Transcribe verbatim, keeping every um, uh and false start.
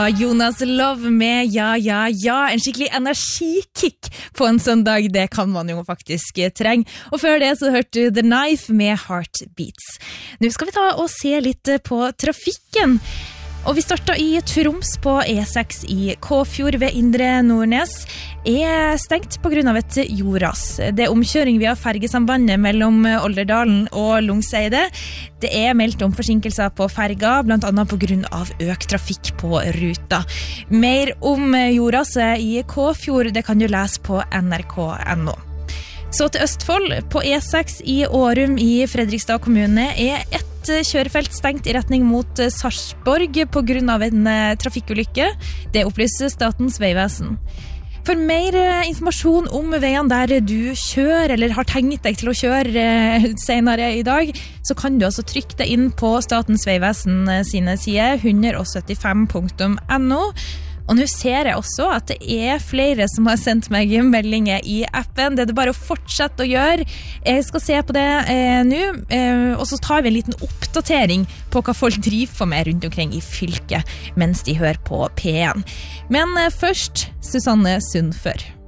Jonas Love med Ja, ja, ja, en skikkelig energikick på en søndag, det kan man jo faktisk trenge. Og før det så hørte du The Knife med Heartbeats. Nå skal vi ta og se litt på trafikken. Og vi starter i Troms på E seks i Kåfjord ved Indre Nordnes. Er stengt på grunn av et jordras. Det er omkjøring via fergesambandet mellom Olderdalen og Lungseide. Det er meldt om forsinkelser på ferga, blant annet på grunn av økt trafikk på ruta. Mer om jordraset i Kåfjord, det kan du lese på N R K punktum N O. Så til Østfold, på E seks i Årum i Fredrikstad kommune, er ett kjørefelt stengt i retning mot Sarpsborg på grunn av en trafikkulykke. Det opplyser Statens vegvesen. For mer informasjon om veiene der du kjører eller har tenkt deg til å kjøre senere i dag, så kan du altså trykke deg inn på Statens vegvesen sine sider one seventy-five punktum N O. Og nå ser jeg også at det er flere som har sendt meg meldinger i appen. Det er det bare å fortsette å gjøre. Jeg skal se på det eh, nå, eh, og så tar vi en liten oppdatering på hva folk driver med rundt omkring i fylket mens de hører på P one. Men eh, først Susanne Sundfør.